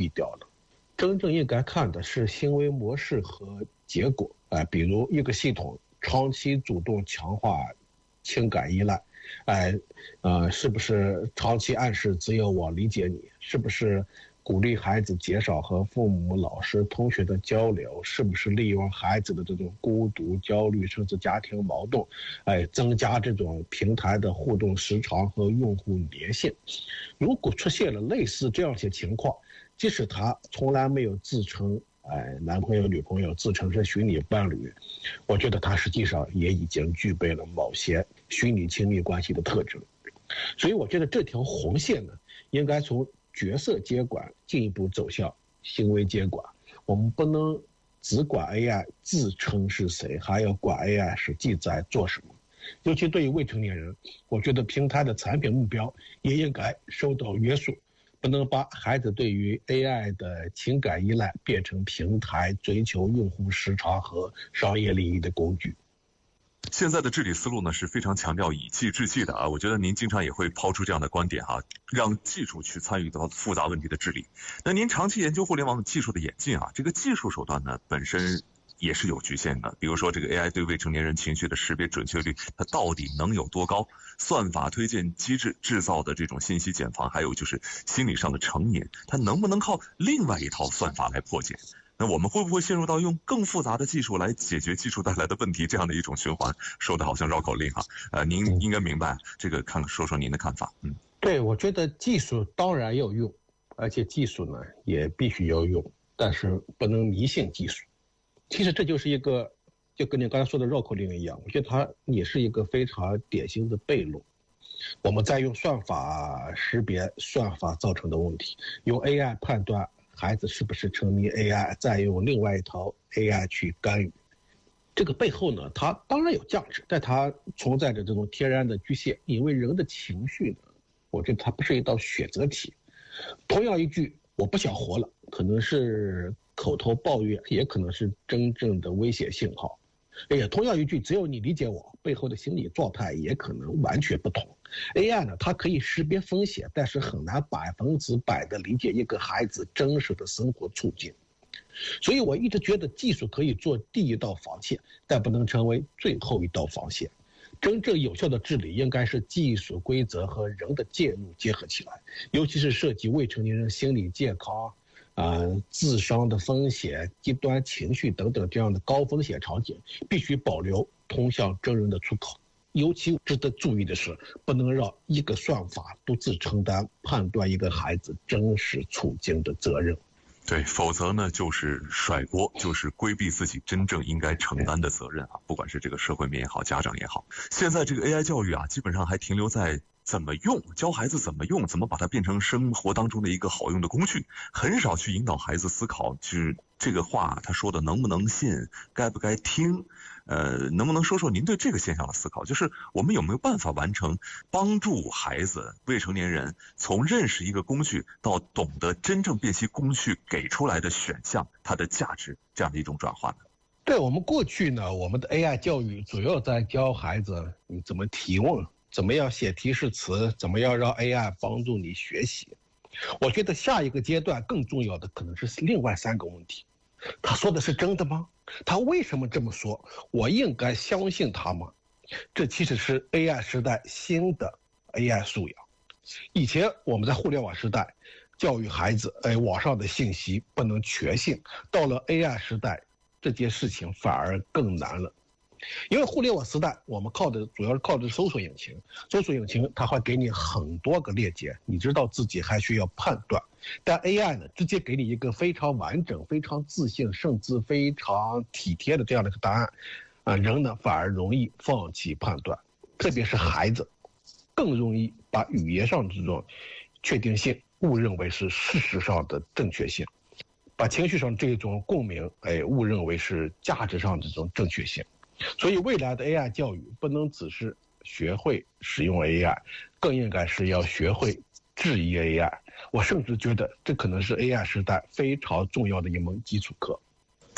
掉了。真正应该看的是行为模式和结果。比如一个系统长期主动强化情感依赖，是不是长期暗示只有我理解你？是不是鼓励孩子减少和父母、老师、同学的交流？是不是利用孩子的这种孤独、焦虑，甚至家庭矛盾，增加这种平台的互动时长和用户粘性？如果出现了类似这样些情况，即使他从来没有自称男朋友、女朋友，自称是虚拟伴侣，我觉得他实际上也已经具备了某些虚拟亲密关系的特征。所以我觉得这条红线呢，应该从角色接管进一步走向行为接管。我们不能只管 AI 自称是谁，还要管 AI 实际在做什么。尤其对于未成年人，我觉得平台的产品目标也应该受到约束，不能把孩子对于 AI 的情感依赖变成平台追求用户时长和商业利益的工具。 现在的治理思路呢是非常强调以技治技的啊，我觉得您经常也会抛出这样的观点啊，让技术去参与到复杂问题的治理。那您长期研究互联网技术的演进啊，这个技术手段呢本身也是有局限的，比如说这个 AI 对未成年人情绪的识别准确率，它到底能有多高？算法推荐机制制造的这种信息茧房，还有就是心理上的成瘾，它能不能靠另外一套算法来破解？那我们会不会陷入到用更复杂的技术来解决技术带来的问题这样的一种循环？说的好像绕口令哈，您应该明白这个，说说您的看法。 对，我觉得技术当然要用，而且技术呢也必须要用，但是不能迷信技术。其实这就是一个，就跟你刚才说的绕口令一样，我觉得它也是一个非常典型的悖论。我们在用算法识别算法造成的问题，用 AI 判断孩子是不是沉迷 AI， 再用另外一套 AI 去干预。这个背后呢，它当然有价值，但它存在着这种天然的局限，因为人的情绪呢，我觉得它不是一道选择题。同样一句我不想活了，可能是口头抱怨，也可能是真正的威胁信号。同样一句只有你理解我，背后的心理状态也可能完全不同。AI 呢，它可以识别风险，但是很难100%的理解一个孩子真实的生活处境。所以我一直觉得技术可以做第一道防线，但不能成为最后一道防线。真正有效的治理应该是技术规则和人的介入结合起来，尤其是涉及未成年人心理健康、自伤的风险、极端情绪等等这样的高风险场景，必须保留通向真人的出口。尤其值得注意的是，不能让一个算法独自承担判断一个孩子真实处境的责任。 对，否则呢就是甩锅，就是规避自己真正应该承担的责任啊！不管是这个社会面也好，家长也好，现在这个 AI 教育啊，基本上还停留在怎么用，教孩子怎么用，怎么把它变成生活当中的一个好用的工具，很少去引导孩子思考，就是这个话他说的能不能信，该不该听。能不能说说您对这个现象的思考？就是我们有没有办法完成帮助孩子、未成年人从认识一个工具到懂得真正辨析工具给出来的选项它的价值这样的一种转换呢？ 对，我们过去呢，我们的 AI 教育主要在教孩子你怎么提问，怎么样写提示词，怎么样让 AI 帮助你学习。我觉得下一个阶段更重要的可能是另外3个问题：他说的是真的吗？他为什么这么说？我应该相信他吗？这其实是 AI 时代新的 AI 素养。以前我们在互联网时代教育孩子，网上的信息不能全信。到了 AI 时代，这件事情反而更难了。因为互联网时代，我们主要是靠的搜索引擎，搜索引擎它会给你很多个链接，你知道自己还需要判断。但 AI 呢，直接给你一个非常完整、非常自信，甚至非常体贴的这样的一个答案，人呢反而容易放弃判断，特别是孩子，更容易把语言上的这种确定性误认为是事实上的正确性，把情绪上这种共鸣，误认为是价值上的这种正确性。所以未来的 AI 教育不能只是学会使用 AI， 更应该是要学会质疑 AI。我甚至觉得这可能是 AI 时代非常重要的一门基础课。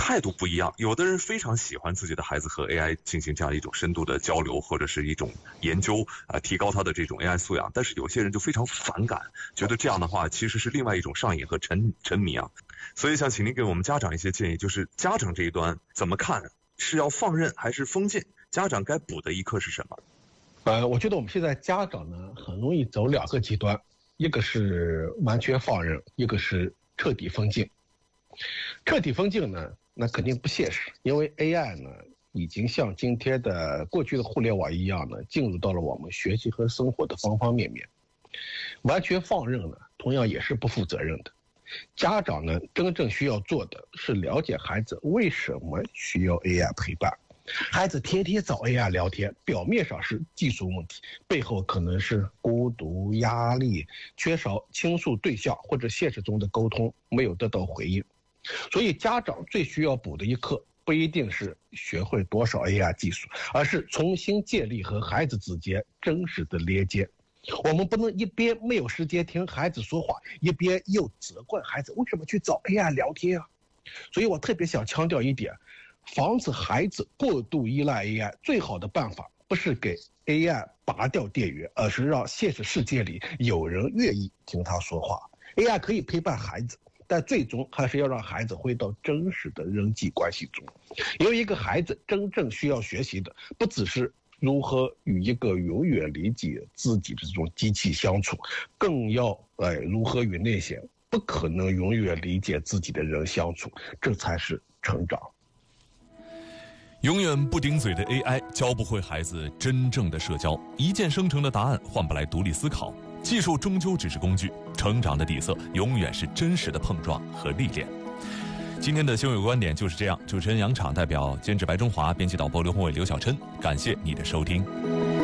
态度不一样，有的人非常喜欢自己的孩子和 AI 进行这样一种深度的交流，或者是一种研究，提高他的这种 AI 素养。但是有些人就非常反感，觉得这样的话其实是另外一种上瘾和沉迷啊。所以想请您给我们家长一些建议，就是家长这一端怎么看？是要放任还是封禁？家长该补的一课是什么？ 我觉得我们现在家长呢，很容易走2个极端，一个是完全放任，一个是彻底封禁。彻底封禁呢，那肯定不现实，因为 AI 呢，已经像今天的过去的互联网一样呢，进入到了我们学习和生活的方方面面。完全放任呢，同样也是不负责任的。家长呢，真正需要做的是了解孩子为什么需要 AI 陪伴。孩子天天找 AI 聊天，表面上是技术问题，背后可能是孤独、压力、缺少倾诉对象，或者现实中的沟通没有得到回应。所以家长最需要补的一课，不一定是学会多少 AI 技术，而是重新建立和孩子之间真实的连接。我们不能一边没有时间听孩子说话，一边又责怪孩子为什么去找 AI 聊天啊。所以我特别想强调一点，防止孩子过度依赖 AI， 最好的办法不是给 AI 拔掉电源，而是让现实世界里有人愿意听他说话。AI 可以陪伴孩子，但最终还是要让孩子回到真实的人际关系中。因为一个孩子真正需要学习的，不只是如何与一个永远理解自己的这种机器相处，更要如何与那些不可能永远理解自己的人相处，这才是成长。 永远不顶嘴的 AI 教不会孩子真正的社交，一键生成的答案换不来独立思考。技术终究只是工具，成长的底色永远是真实的碰撞和历练。今天的新闻有观点就是这样，主持人杨昶代表监制白中华，编辑导播刘宏伟、刘晓琛，感谢你的收听。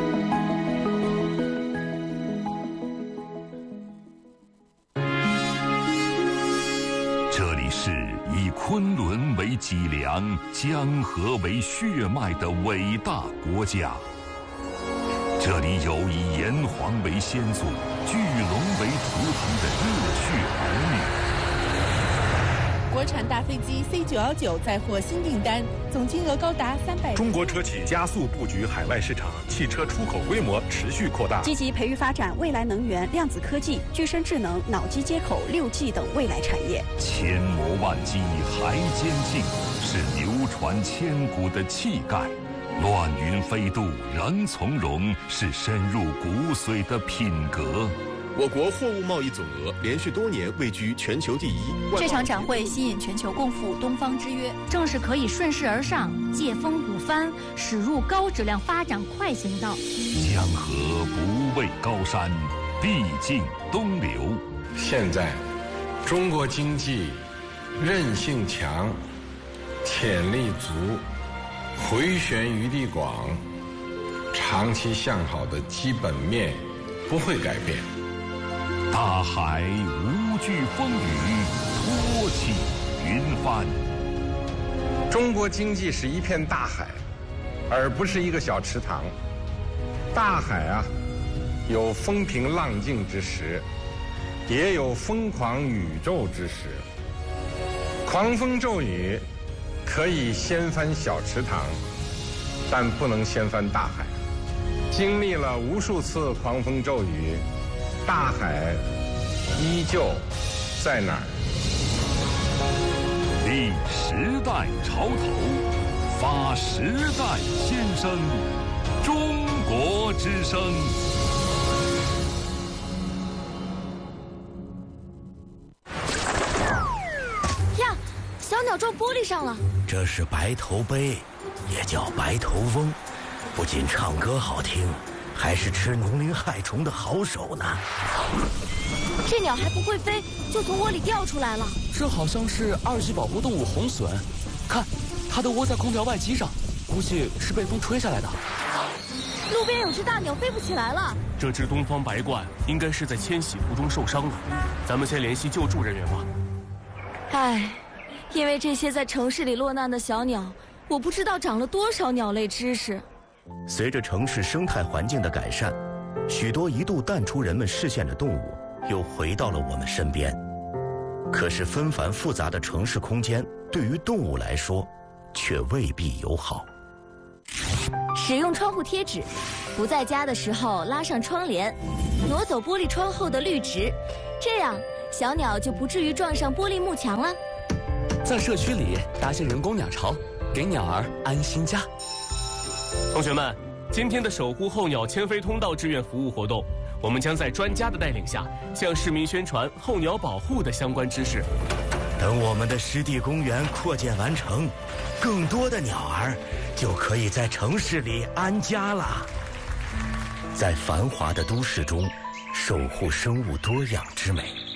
这里是以昆仑为脊梁、江河为血脉的伟大国家。这里有以炎黄为先祖、巨龙为图腾的热血儿女。 国产大飞机 C919 再获新订单，总金额高达300亿。 中国车企加速布局海外市场，汽车出口规模持续扩大， 积极培育发展未来能源、量子科技、具身智能、脑机接口、6G 等未来产业。 千磨万击还坚劲，是流传千古的气概。乱云飞渡人从容，是深入骨髓的品格。 我国货物贸易总额连续多年位居全球第一。 这场展会吸引全球共赴东方之约，正是可以顺势而上、借风鼓帆，驶入高质量发展快行道。 江河不畏高山，必尽东流。 现在，中国经济韧性强，潜力足，回旋余地广，长期向好的基本面不会改变。 大海无惧风雨，托起云帆。 中国经济是一片大海，而不是一个小池塘。大海啊，有风平浪静之时，也有疯狂宇宙之时。狂风骤雨可以掀翻小池塘，但不能掀翻大海。经历了无数次狂风骤雨，大海依旧在哪儿？ 立时代潮头，发时代先声，中国之声。 呀，小鸟撞玻璃上了。 这是白头鹎，也叫白头翁，不仅唱歌好听，还是吃农林害虫的好手呢。 这鸟还不会飞，就从窝里掉出来了。 这好像是2级保护动物红隼，看，它都窝在空调外机上，估计是被风吹下来的。 路边有只大鸟飞不起来了。 这只东方白鹳应该是在迁徙途中受伤了，咱们先联系救助人员吧。 唉，因为这些在城市里落难的小鸟，我不知道长了多少鸟类知识。 随着城市生态环境的改善，许多一度淡出人们视线的动物又回到了我们身边。 可是纷繁复杂的城市空间对于动物来说，却未必友好。 使用窗户贴纸，不在家的时候拉上窗帘，挪走玻璃窗后的绿植，这样小鸟就不至于撞上玻璃幕墙了。 在社区里搭些人工鸟巢，给鸟儿安心家。 同学们，今天的守护候鸟迁飞通道志愿服务活动，我们将在专家的带领下，向市民宣传候鸟保护的相关知识。 等我们的湿地公园扩建完成，更多的鸟儿就可以在城市里安家了。在繁华的都市中，守护生物多样之美。